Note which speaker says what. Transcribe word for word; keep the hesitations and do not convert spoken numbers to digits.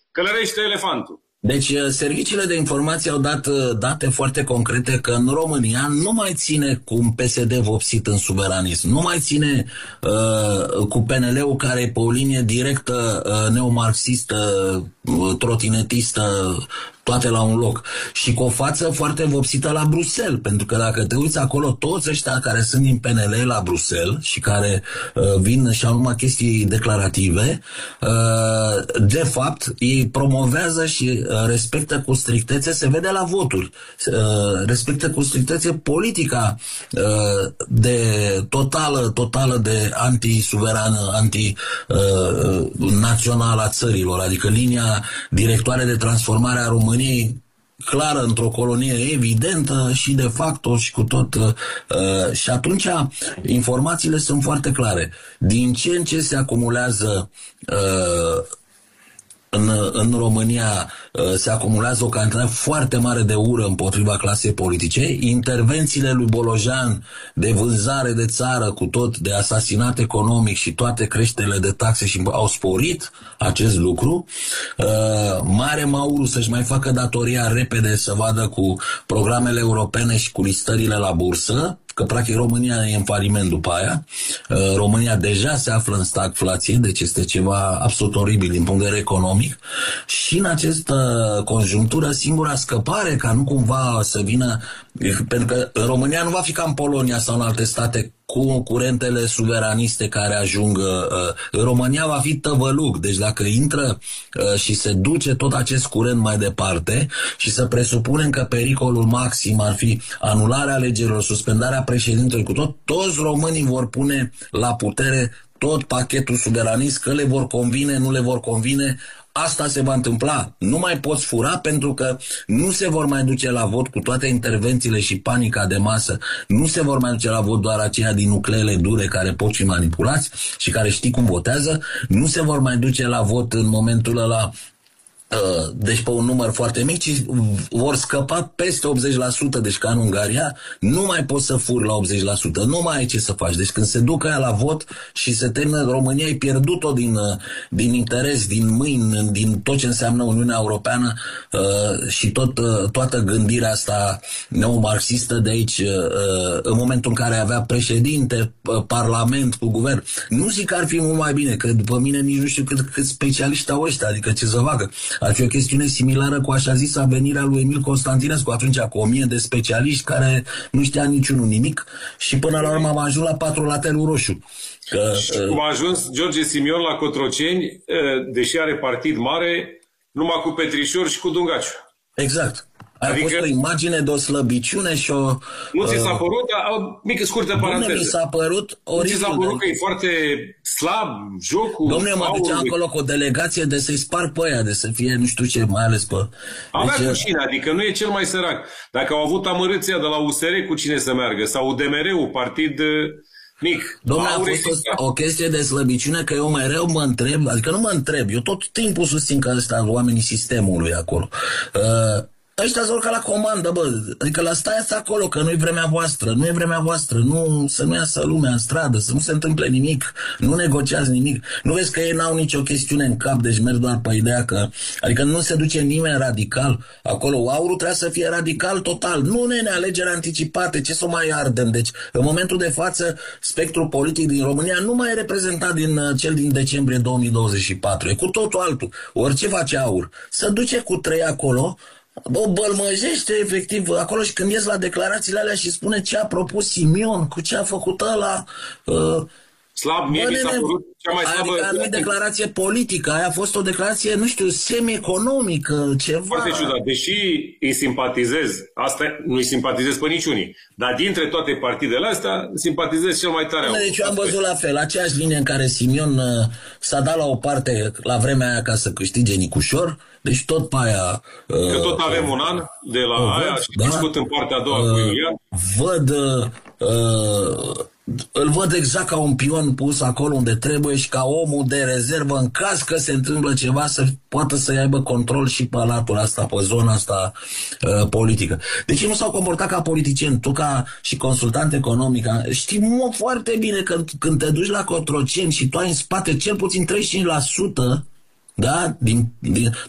Speaker 1: călărește elefantul.
Speaker 2: Deci, serviciile de informație au dat date foarte concrete că în România nu mai ține cu un P S D vopsit în suveranism, nu mai ține uh, cu P N L-ul care e pe o linie directă uh, neomarxistă, uh, trotinetistă, toate la un loc. Și cu o față foarte vopsită la Bruxelles, pentru că dacă te uiți acolo, toți ăștia care sunt din P N L la Bruxelles și care uh, vin și au numai chestii declarative, uh, de fapt, ei promovează și uh, respectă cu strictețe, se vede la voturi, uh, respectă cu strictețe politica uh, de totală, totală de anti-suverană, anti-națională uh, a țărilor, adică linia directoare de transformare a României clară într-o colonie evidentă și de facto și cu tot. Uh, și atunci informațiile sunt foarte clare. Din ce în ce se acumulează uh, în, în România uh, se acumulează o cantitate foarte mare de ură împotriva clasei politice. Intervențiile lui Bolojan de vânzare de țară cu tot, de asasinat economic și toate creșterile de taxe și au sporit acest lucru. Uh, Mare Mauru să-și mai facă datoria repede, să vadă cu programele europene și cu listările la bursă, că practic România e în faliment după aia. Uh, România deja se află în stagflație, deci este ceva absolut oribil din punct de vedere economic. Și în această conjunctură, singura scăpare ca nu cumva să vină, pentru că România nu va fi ca în Polonia sau în alte state cu curentele suveraniste care ajung. Uh, în România va fi tăvălug, deci dacă intră uh, și se duce tot acest curent mai departe și să presupunem că pericolul maxim ar fi anularea alegerilor, suspendarea președintelui cu tot, toți românii vor pune la putere tot pachetul suveranist, că le vor convine, nu le vor convine. Asta se va întâmpla. Nu mai poți fura pentru că nu se vor mai duce la vot cu toate intervențiile și panica de masă. Nu se vor mai duce la vot doar aceia din nucleele dure care pot fi manipulați și care știi cum votează. Nu se vor mai duce la vot în momentul ăla, deci pe un număr foarte mic, ci vor scăpa peste optzeci la sută, deci ca în Ungaria, nu mai poți să furi la optzeci la sută, nu mai ai ce să faci. Deci când se ducă aia la vot și se termină, România ai pierdut-o din, din interes, din mâini, din tot ce înseamnă Uniunea Europeană uh, și tot, uh, toată gândirea asta neomarxistă de aici, uh, în momentul în care avea președinte, uh, parlament cu guvern. Nu zic că ar fi mult mai bine, că după mine nici nu știu cât, cât specialiști au ăștia, adică ce să facă. Ar fi o chestiune similară cu așa zisa venirea lui Emil Constantinescu atunci, cu o mie de specialiști care nu știa niciunul nimic și până la urmă am ajuns la patru la telul roșu. Că,
Speaker 1: și cum a ajuns George Simion la Cotroceni, deși are partid mare, numai cu Petrișor și cu Dungaciu.
Speaker 2: Exact. Aia
Speaker 1: Adică...
Speaker 2: a fost o imagine de o slăbiciune și o...
Speaker 1: Nu ți s-a părut? O mică scurtă paranteză.
Speaker 2: Nu mi s-a părut oribil.
Speaker 1: Nu ți s-a părut că e foarte slab jocul?
Speaker 2: Dom'le, mă duceam acolo cu o delegație de să-i spar pe aia, de să fie nu știu ce, mai ales pe...
Speaker 1: Avea
Speaker 2: deci...
Speaker 1: cu cine, adică nu e cel mai sărac. Dacă au avut amărâția de la U S R, cu cine să meargă? Sau U D M R-ul, partid... mic.
Speaker 2: Dom'le, a fost o, o chestie de slăbiciune că eu mereu mă întreb, adică nu mă întreb, eu tot timpul susțin că ăsta oamenii sistemului acolo. Uh, ăștia s-au urcat la comandă, bă, adică la stați acolo, că nu e vremea voastră, nu e vremea voastră, nu, să nu iasă lumea în stradă, să nu se întâmple nimic, nu negociați nimic. Nu vezi că ei n-au nicio chestiune în cap, deci merg doar pe ideea că, adică nu se duce nimeni radical acolo. Aurul trebuie să fie radical total, nu nene, alegeri anticipate, ce să mai ardem. Deci, în momentul de față, spectrul politic din România nu mai e reprezentat din uh, cel din decembrie două mii douăzeci și patru, e cu totul altul. Orice face Aur, să duce cu trei acolo, o bălmăjește efectiv acolo și când ies la declarațiile alea și spune ce a propus Simion, cu ce a făcut ăla... Uh,
Speaker 1: Slab, mie mi s-a părut cea mai slabă...
Speaker 2: Adică nu e declarație politică, aia a fost o declarație, nu știu, semi-economică, ceva...
Speaker 1: Foarte ciudat, deși îi simpatizez, asta nu îi simpatizez pe niciunii, dar dintre toate partidele astea, simpatizez cel mai tare.
Speaker 2: Deci eu am văzut la fel, aceeași linie în care Simion uh, s-a dat la o parte la vremea aia ca să câștige Nicușor, deci tot pe aia... Uh,
Speaker 1: Că tot avem un an de la
Speaker 2: uh,
Speaker 1: aia
Speaker 2: văd,
Speaker 1: și
Speaker 2: da?
Speaker 1: discut în partea a doua uh, cu Iulian.
Speaker 2: Văd... Uh, îl văd exact ca un pion pus acolo unde trebuie și ca omul de rezervă în caz că se întâmplă ceva să poată să aibă control și pe latul asta, pe zona asta uh, politică. Deci nu s-au comportat ca politicieni. Tu ca și consultant economic știi mă, foarte bine că când te duci la Cotroceni și tu ai în spate cel puțin treizeci și cinci la sută, da, din, din